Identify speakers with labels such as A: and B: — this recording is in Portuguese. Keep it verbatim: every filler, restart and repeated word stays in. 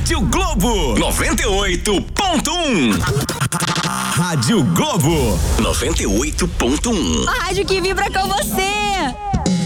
A: Rádio Globo noventa e oito ponto um. Rádio Globo noventa e oito ponto um.
B: A rádio que vibra com você.